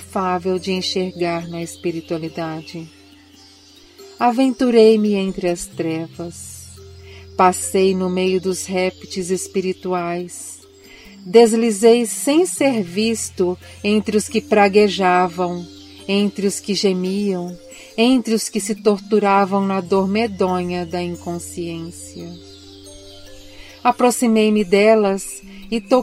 inefável de enxergar na espiritualidade. Aventurei-me entre as trevas, passei no meio dos répteis espirituais, deslizei sem ser visto entre os que praguejavam, entre os que gemiam, entre os que se torturavam na dor medonha da inconsciência. Aproximei-me delas e